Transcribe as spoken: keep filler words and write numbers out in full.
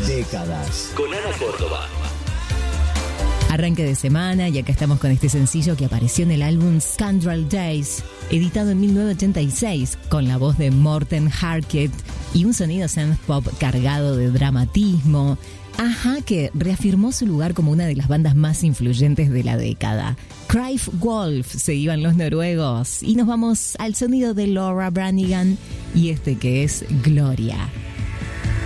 Décadas. Con Ana Córdoba. Arranque de semana y acá estamos con este sencillo que apareció en el álbum Scoundrel Days, editado en mil novecientos ochenta y seis, con la voz de Morten Harket y un sonido synth pop cargado de dramatismo. A-ha, que reafirmó su lugar como una de las bandas más influyentes de la década. Cryf Wolf se iban los noruegos y nos vamos al sonido de Laura Branigan y este que es Gloria.